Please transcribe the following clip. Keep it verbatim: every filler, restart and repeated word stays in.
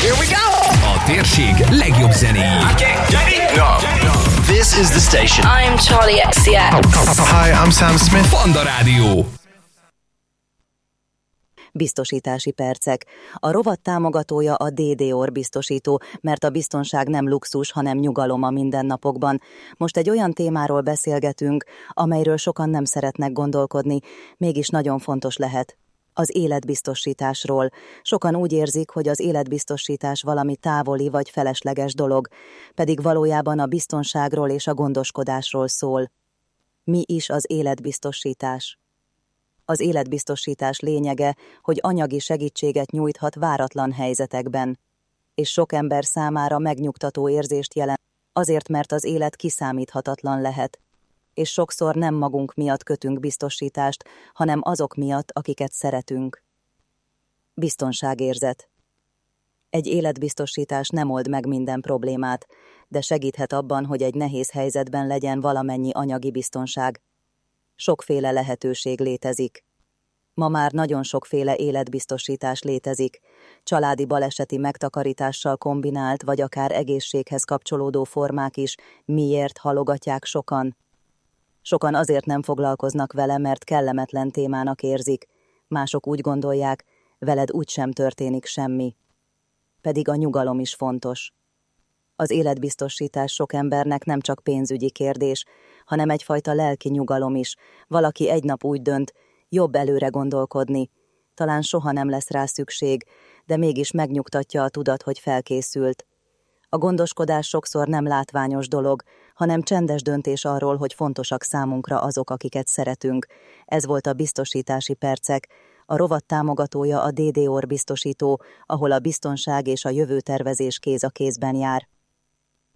Here we go! A térség legjobb zenéi. Okay, ready? Go! This is the station. I'm Charlie X C X. Hi, I'm Sam Smith. Panda Rádió. Biztosítási percek. A rovat támogatója a dé dé o er biztosító, mert a biztonság nem luxus, hanem nyugalom a mindennapokban. Most egy olyan témáról beszélgetünk, amelyről sokan nem szeretnek gondolkodni, mégis nagyon fontos lehet. Az életbiztosításról. Sokan úgy érzik, hogy az életbiztosítás valami távoli vagy felesleges dolog, pedig valójában a biztonságról és a gondoskodásról szól. Mi is az életbiztosítás? Az életbiztosítás lényege, hogy anyagi segítséget nyújthat váratlan helyzetekben, és sok ember számára megnyugtató érzést jelent, azért mert az élet kiszámíthatatlan lehet, és sokszor nem magunk miatt kötünk biztosítást, hanem azok miatt, akiket szeretünk. Biztonságérzet. Egy életbiztosítás nem old meg minden problémát, de segíthet abban, hogy egy nehéz helyzetben legyen valamennyi anyagi biztonság. Sokféle lehetőség létezik. Ma már nagyon sokféle életbiztosítás létezik, családi baleseti megtakarítással kombinált, vagy akár egészséghez kapcsolódó formák is, miért halogatják sokan. Sokan azért nem foglalkoznak vele, mert kellemetlen témának érzik, mások úgy gondolják, veled úgysem történik semmi. Pedig a nyugalom is fontos. Az életbiztosítás sok embernek nem csak pénzügyi kérdés, hanem egyfajta lelki nyugalom is. Valaki egy nap úgy dönt, jobb előre gondolkodni. Talán soha nem lesz rá szükség, de mégis megnyugtatja a tudat, hogy felkészült. A gondoskodás sokszor nem látványos dolog, hanem csendes döntés arról, hogy fontosak számunkra azok, akiket szeretünk. Ez volt a Biztosítási Percek. A rovat támogatója a dé dé o er biztosító, ahol a biztonság és a jövőtervezés kéz a kézben jár.